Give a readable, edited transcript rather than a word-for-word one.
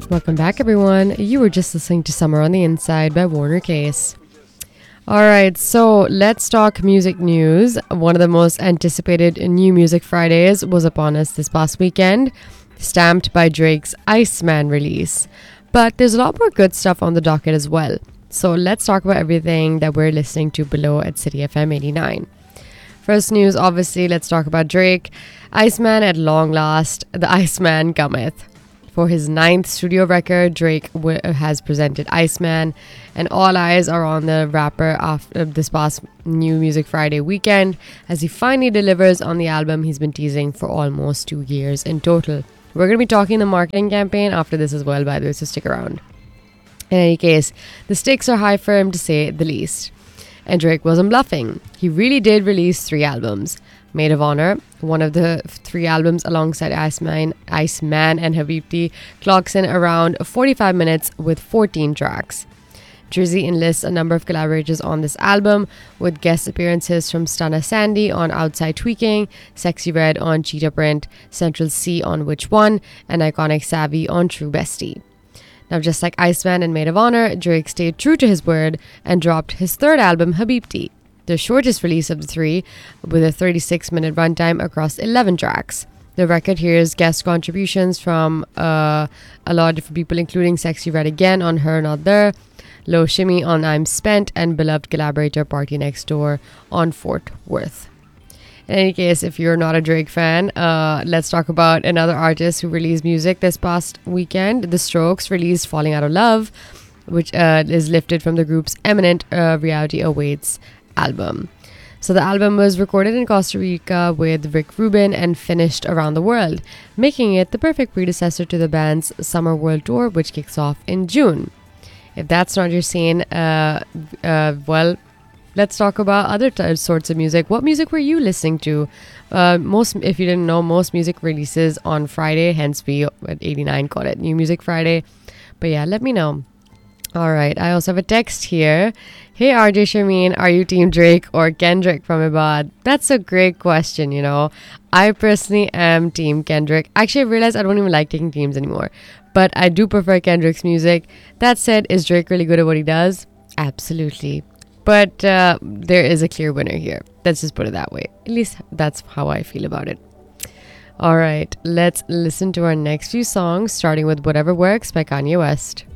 Welcome back, everyone. You were just listening to Summer on the Inside by Warner Case. All right, so let's talk music news. One of the most anticipated New Music Fridays was upon us this past weekend, stamped by Drake's Iceman release. But there's a lot more good stuff on the docket as well. So let's talk about everything that we're listening to below at City FM 89. First news, obviously, let's talk about Drake. Iceman at long last, the Iceman cometh. For his 9th studio record, Drake has presented Iceman, and all eyes are on the rapper after this past New Music Friday weekend as he finally delivers on the album he's been teasing for almost 2 years in total. We're going to be talking the marketing campaign after this as well, by the way, so stick around. In any case, the stakes are high for him, to say the least. And Drake wasn't bluffing. He really did release 3 albums. Maid of Honor, one of the 3 albums alongside Iceman and Habibti, clocks in around 45 minutes with 14 tracks. Drizzy enlists a number of collaborators on this album, with guest appearances from Stunna Sandy on Outside Tweaking, Sexy Red on Cheetah Print, Central C on Which One, and Iconic Savvy on True Bestie. Now, just like Iceman and Maid of Honor, Drake stayed true to his word and dropped his 3rd album, Habibti, the shortest release of the 3, with a 36-minute runtime across 11 tracks. The record hears guest contributions from a lot of different people, including Sexy Red again on Her Not There, Low Shimmy on I'm Spent, and beloved collaborator Party Next Door on Fort Worth. In any case, if you're not a Drake fan, let's talk about another artist who released music this past weekend. The Strokes released Falling Out of Love, which is lifted from the group's eminent Reality Awaits album. So the album was recorded in Costa Rica with Rick Rubin and finished around the world, making it the perfect predecessor to the band's Summer World Tour, which kicks off in June. If that's not your scene, well, let's talk about other sorts of music. What music were you listening to? If you didn't know, most music releases on Friday, hence we at 89 call it New Music Friday. But yeah, let me know. All right, I also have a text here. Hey RJ Shameen, are you Team Drake or Kendrick from Ibad? That's a great question, you know. I personally am Team Kendrick. Actually, I realized I don't even like taking teams anymore, but I do prefer Kendrick's music. That said, is Drake really good at what he does? Absolutely. But there is a clear winner here. Let's just put it that way. At least that's how I feel about it. All right, let's listen to our next few songs, starting with Whatever Works by Kanye West.